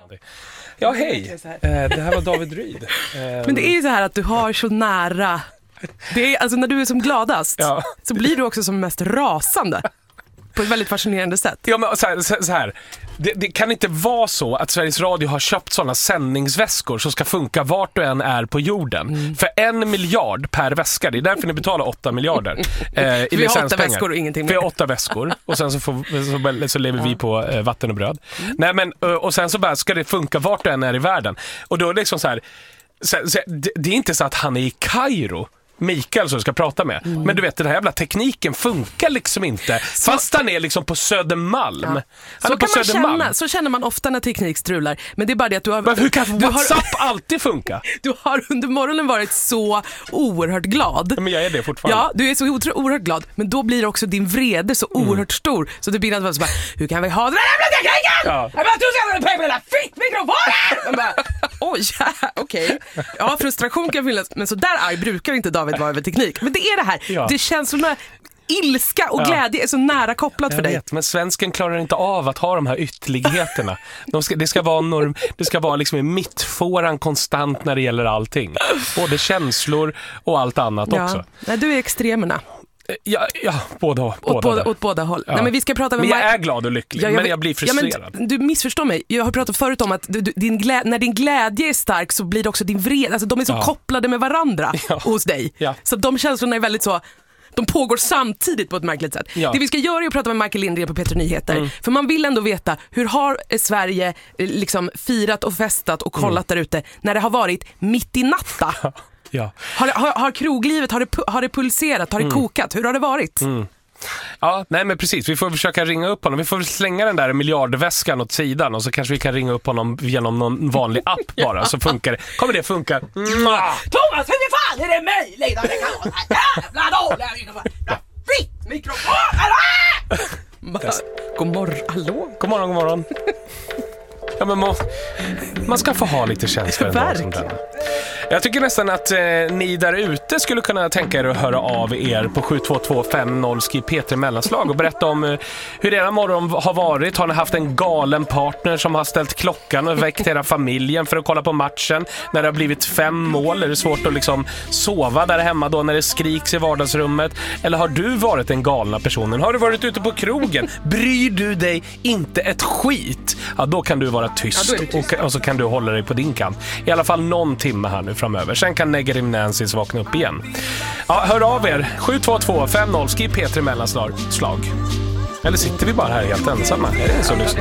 Ja, hej. Det här var David Ryd. Men det är ju så här att du har så nära. Det är, alltså när du är som gladast så blir du också som mest rasande. På ett väldigt fascinerande sätt. Ja, men så här. Det kan inte vara så att Sveriges Radio har köpt sådana sändningsväskor som ska funka vart du än är på jorden. För 1 miljard per väska. Det är därför ni betalar 8 miljarder i vi har 8 väskor och ingenting mer. Vi har 8 väskor och sen så lever vi på vatten och bröd. Nej, men, och sen så bara ska det funka vart du än är i världen. Och då är det liksom så här, det är inte så att han är i Kairo, Mikael, som ska prata med. Men du vet, den här jävla tekniken funkar liksom inte. Fast han är liksom på Södermalm. Han så är på kan Södermalm. man känna, så känner man ofta när teknik strular. Men det är bara det att du har... Men hur kan WhatsApp alltid funka? Du har under morgonen varit så oerhört glad. Men jag är det fortfarande. Ja, du är så oerhört glad. Men då blir också din vrede så oerhört stor. Så det blir att man så bara, hur kan vi ha den här jävla tekniken? Jag bara, du ska använda på den här fittmikrofonen! Oj, okej. Ja, frustration kan finnas. Men så där arg brukar inte David vara över teknik. Men det är det här. Ja. Det känns som att ilska och glädje är så nära kopplat för dig. Vet, men svensken klarar inte av att ha de här ytterligheterna. Det ska vara liksom i mittfåran konstant när det gäller allting. Både känslor och allt annat också. Nej, du är extremerna. Ja, åt båda håll. Ja. Nej, men vi ska prata med jag är glad och lycklig, men jag blir frustrerad. Men du missförstår mig. Jag har pratat förut om att när din glädje är stark så blir det också din vrede. Alltså, de är så kopplade med varandra hos dig. Ja. Så de känslorna är väldigt så... De pågår samtidigt på ett märkligt sätt. Ja. Det vi ska göra är att prata med Michael Lindgren på P3 Nyheter. För man vill ändå veta, hur har Sverige liksom firat och festat och kollat där ute när det har varit mitt i natta? Ja. Har kroglivet, har det pulserat, har det kokat? Hur har det varit? Ja, nej men precis. Vi får försöka ringa upp honom. Vi får slänga den där miljardväskan åt sidan och så kanske vi kan ringa upp honom genom någon vanlig app bara, så funkar det. Kommer det funka? Thomas, hur fan är det möjligt att det kan vara så här jävla dåliga mikrofon? God morgon, hallå? God morgon. Ja, men man ska få ha lite känsla. Verkligen. Jag tycker nästan att ni där ute skulle kunna tänka er att höra av er på 72250 skriv P3 mellanslag och berätta om hur era morgon har varit. Har ni haft en galen partner som har ställt klockan och väckt hela familjen för att kolla på matchen när det har blivit 5 mål? Är det svårt att liksom sova där hemma då när det skriks i vardagsrummet? Eller har du varit den galna personen? Har du varit ute på krogen? Bryr du dig inte ett skit? Ja, då kan du vara tyst, och så kan du hålla dig på din kant. I alla fall någon timme här nu framöver. Sen kan Negative Nancys vakna upp igen. Ja, hör av er. 72250 skriv P3 mellanslag. Eller sitter vi bara här helt ensamma? Är det så lyssna?